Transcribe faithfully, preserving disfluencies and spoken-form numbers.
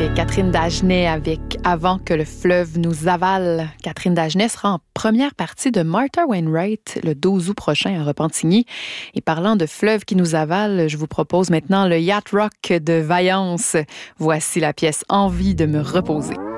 C'était Catherine Dagenet avec Avant que le fleuve nous avale. Catherine Dagenet sera en première partie de Martha Wainwright le douze août prochain à Repentigny. Et parlant de fleuve qui nous avale, je vous propose maintenant le Yacht Rock de Vaillance. Voici la pièce Envie de me reposer.